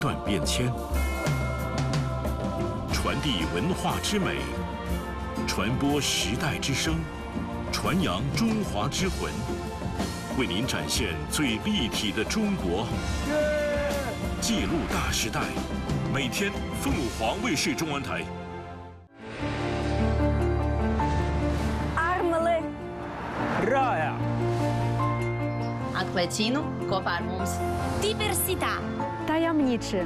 断变迁，传递文化之美，传播时代之声，传扬中华之魂，为您展现最立体的中国，记录大时代。每天，凤凰卫视中文台。 Armele. Roja. Atklēcinu kopā ar mums. Diversità. Tajemniczy.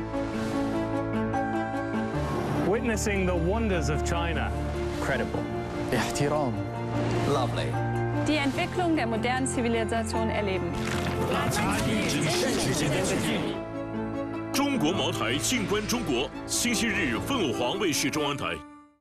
Witnessing the wonders of China. Credible. احترام. Lovely. Die Entwicklung der modernen Zivilisation erleben. 中国茅台，静观中国。星期日，凤凰卫视中文台。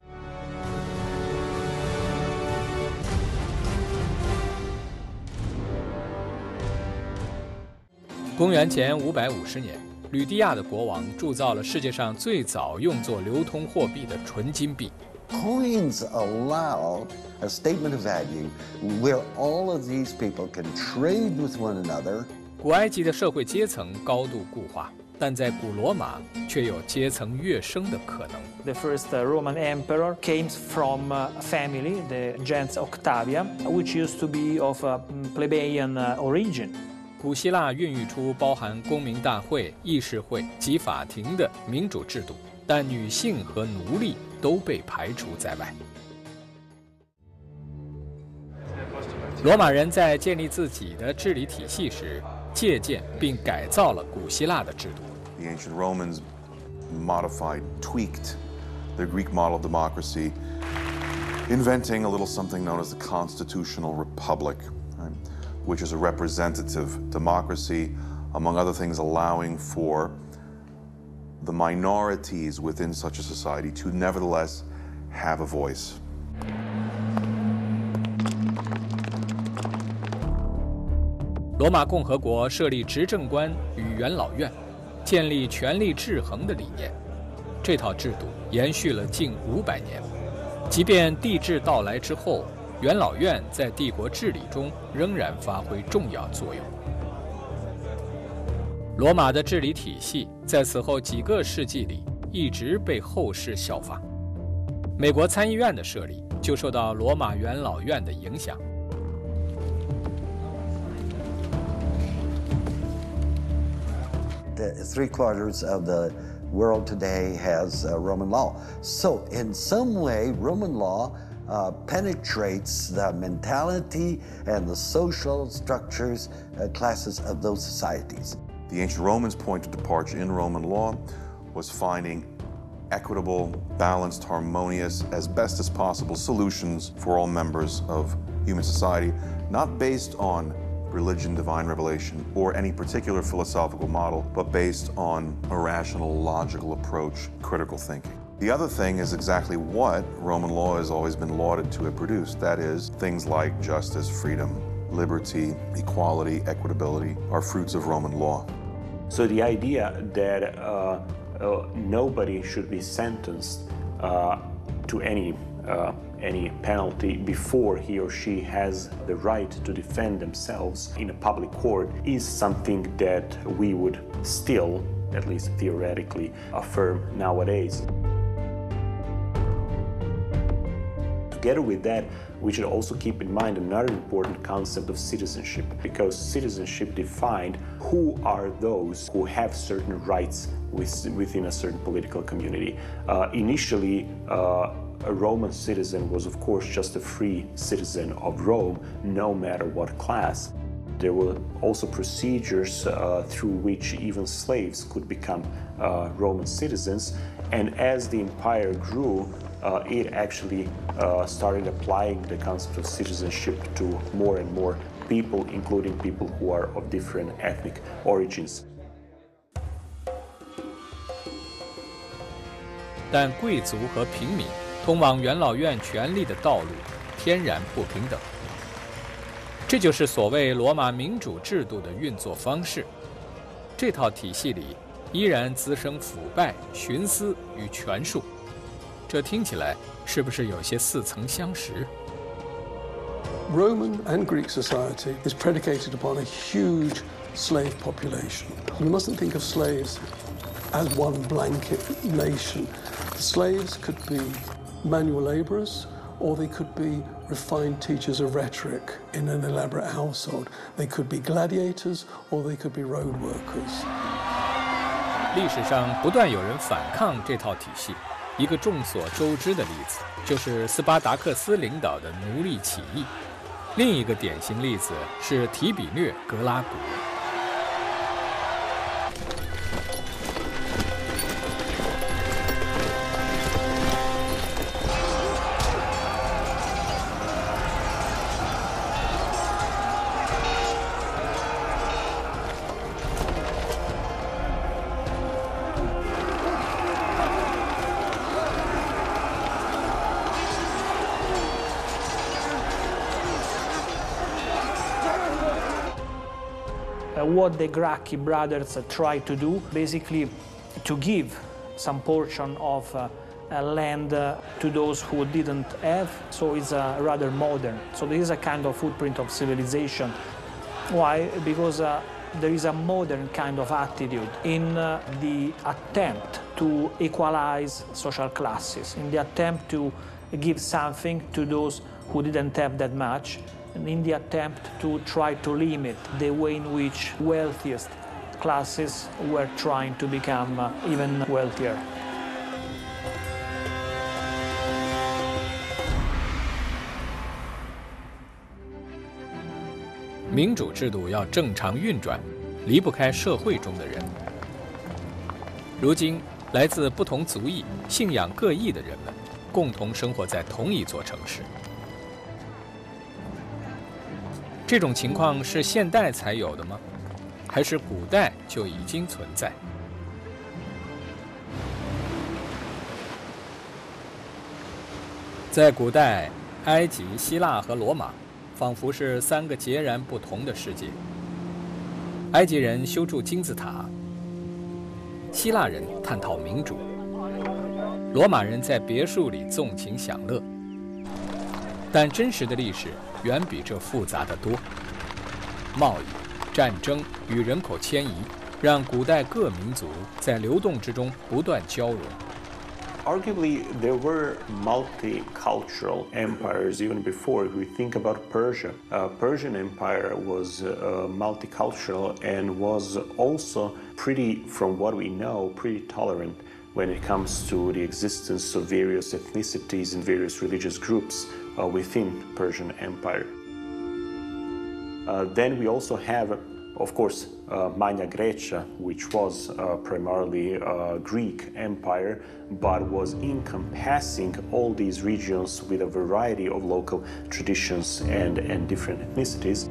公元前550年，吕地亚的国王铸造了世界上最早用作流通货币的纯金币。 Coins allow a statement of value where all of these people can trade with one another. 古埃及的社会阶层高度固化，但在古罗马却有阶层跃升的可能。 The first Roman emperor came from a family, the gens Octavian, which used to be of plebeian origin. 古希腊孕育出包含公民大会、议事会及法庭的民主制度，但女性和奴隶都被排除在外。罗马人在建立自己的治理体系时，借鉴并改造了古希腊的制度。 The ancient Romans modified, tweaked the Greek model of democracy, inventing a little something known as the constitutional republic, right, which is a representative democracy, among other things, allowing for the minorities within such a society to nevertheless have a voice. 罗马共和国设立执政官与元老院，建立权力制衡的理念。这套制度延续了近500年，即便帝制到来之后，元老院在帝国治理中仍然发挥重要作用。罗马的治理体系在此后几个世纪里一直被后世效仿。美国参议院的设立就受到罗马元老院的影响。 3/4 of the world today has Roman law. So in some way, Roman law penetrates the mentality and the social structures, classes of those societies. The ancient Romans' point of departure in Roman law was finding equitable, balanced, harmonious, as best as possible solutions for all members of human society, not based on religion, divine revelation, or any particular philosophical model, but based on a rational, logical approach, critical thinking. The other thing is exactly what Roman law has always been lauded to have produced. That is, things like justice, freedom, liberty, equality, equitability are fruits of Roman law. So the idea that nobody should be sentenced to any penalty before he or she has the right to defend themselves in a public court is something that we would still, at least theoretically, affirm nowadays. Together with that, we should also keep in mind another important concept of citizenship, because citizenship defined who are those who have certain rights within a certain political community. Initially, a Roman citizen was, of course, just a free citizen of Rome, no matter what class. There were also procedures through which even slaves could become Roman citizens. And as the empire grew, it actually started applying the concept of citizenship to more and more people, including people who are of different ethnic origins. 但贵族和平民通往元老院权力的道路天然不平等。这就是所谓罗马民主制度的运作方式。这套体系里依然滋生腐败、徇私与权术。这听起来是不是有些似曾相识？ Roman and Greek society is predicated upon a huge slave population. You mustn't think of slaves as one blanket nation. Slaves could be manual laborers, or they could be refined teachers of rhetoric in an elaborate household. They could be gladiators, or they could be road workers. 历史上不断有人反抗这套体系，一个众所周知的例子就是斯巴达克斯领导的奴隶起义，另一个典型例子是提比略·格拉古。 What the Gracchi brothers tried to do, basically to give some portion of land to those who didn't have, so it's rather modern. So there is a kind of footprint of civilization. Why? Because there is a modern kind of attitude in the attempt to equalize social classes, in the attempt to give something to those who didn't have that much, and in the attempt to try to limit the way in which wealthiest classes were trying to become even wealthier. 民主制度要正常运转，离不开社会中的人。如今，来自不同族裔、信仰各异的人们，共同生活在同一座城市。这种情况是现代才有的吗？还是古代就已经存在？在古代，埃及、希腊和罗马仿佛是三个截然不同的世界。埃及人修筑金字塔，希腊人探讨民主，罗马人在别墅里纵情享乐。但真实的历史远比这复杂得多。贸易、战争与人口迁移，让古代各民族在流动之中不断交融。 Arguably, there were multicultural empires even before. If we think about Persia, Persian Empire was multicultural and was also pretty, from what we know, pretty tolerant when it comes to the existence of various ethnicities and various religious groups within Persian Empire. Then we also have, of course, Magna Graecia, which was primarily a Greek empire, but was encompassing all these regions with a variety of local traditions and different ethnicities.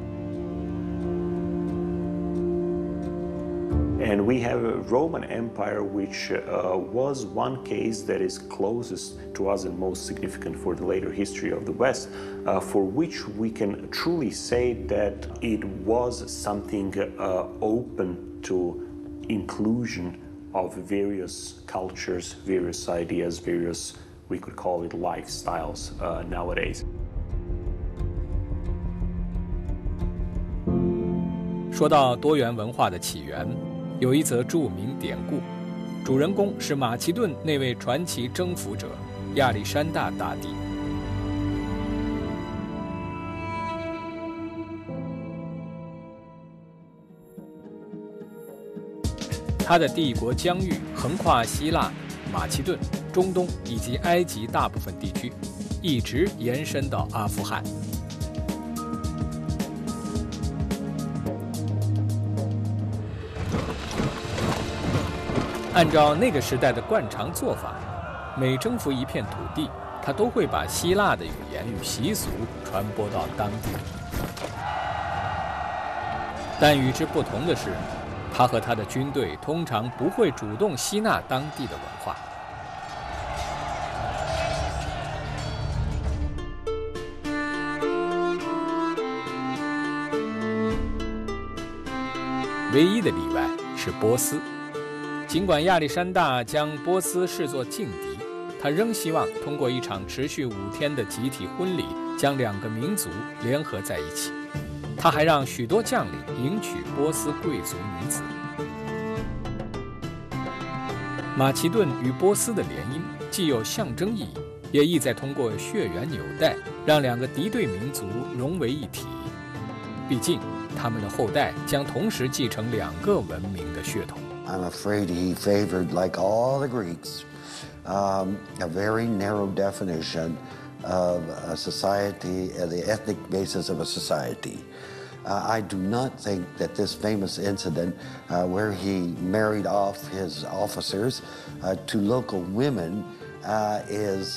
And we have a Roman Empire, which was one case that is closest to us and most significant for the later history of the West, for which we can truly say that it was something open to inclusion of various cultures, various ideas, various, we could call it lifestyles nowadays. 说到多元文化的起源，有一则著名典故，主人公是马其顿那位传奇征服者亚历山大大帝。他的帝国疆域横跨希腊、马其顿、中东以及埃及大部分地区，一直延伸到阿富汗。按照那个时代的惯常做法，每征服一片土地，他都会把希腊的语言与习俗传播到当地。但与之不同的是，他和他的军队通常不会主动吸纳当地的文化。唯一的例外是波斯。尽管亚历山大将波斯视作劲敌，他仍希望通过一场持续5天的集体婚礼，将2个民族联合在一起。他还让许多将领迎娶波斯贵族女子。 马其顿与波斯的联姻既有象征意义，也意在通过血缘纽带让两个敌对民族融为一体。毕竟，他们的后代将同时继承两个文明的血统。 I'm afraid he favored, like all the Greeks, a very narrow definition of a society, the ethnic basis of a society. I do not think that this famous incident where he married off his officers to local women is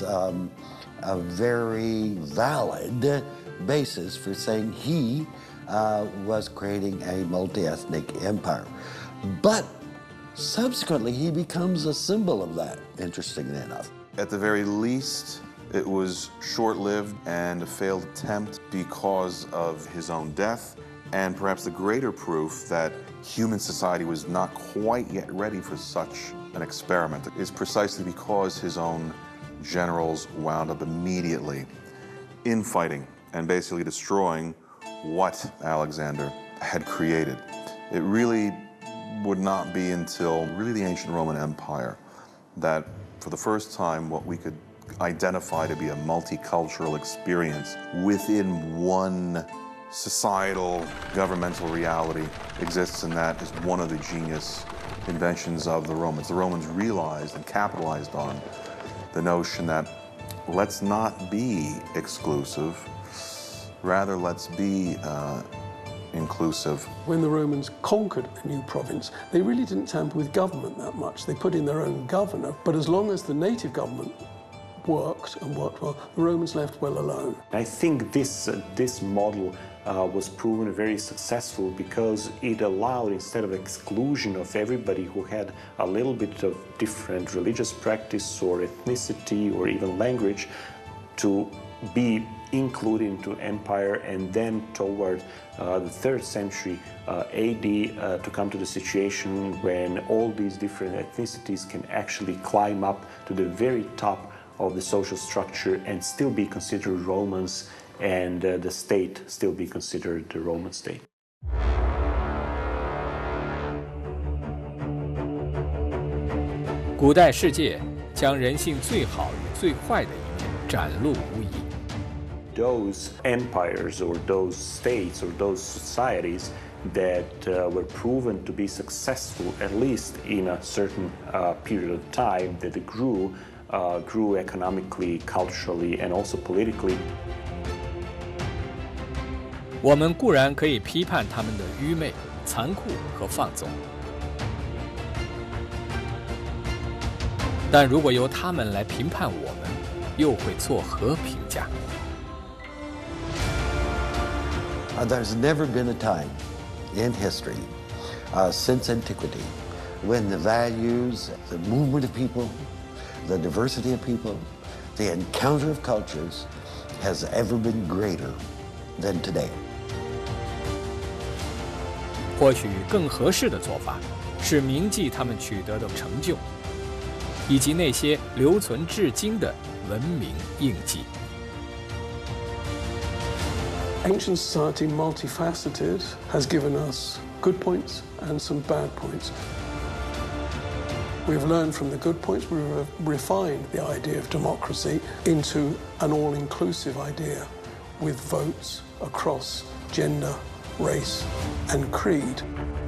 a very valid basis for saying he was creating a multi-ethnic empire. But subsequently, he becomes a symbol of that, interestingly enough. At the very least, it was short-lived and a failed attempt because of his own death, and perhaps the greater proof that human society was not quite yet ready for such an experiment is precisely because his own generals wound up immediately infighting and basically destroying what Alexander had created. It really would not be until really the ancient Roman Empire that for the first time what we could identify to be a multicultural experience within one societal governmental reality exists, and that is one of the genius inventions of the Romans. The Romans realized and capitalized on the notion that let's not be exclusive, rather let's be inclusive. When the Romans conquered a new province, they really didn't tamper with government that much. They put in their own governor, but as long as the native government worked and worked well, the Romans left well alone. I think this model was proven very successful because it allowed, instead of exclusion of everybody who had a little bit of different religious practice or ethnicity or even language, to be included into empire, and then toward the 3rd century AD to come to the situation when all these different ethnicities can actually climb up to the very top of the social structure and still be considered Romans, and the state still be considered the Roman state. 古代世界将人性最好与最坏的一面展露无遗。 Those empires or those states or those societies that were proven to be successful, at least in a certain period of time, that grew economically, culturally, and also politically. 我们固然可以批判他们的愚昧、残酷和放纵，但如果由他们来评判我们，又会作何评价？ There's never been a time in history since antiquity when the values, the movement of people, the diversity of people, the encounter of cultures has ever been greater than today. 或许更合适的做法是铭记他们取得的成就，以及那些留存至今的文明印记。 Ancient society, multifaceted, has given us good points and some bad points. We've learned from the good points, we've refined the idea of democracy into an all-inclusive idea with votes across gender, race, and creed.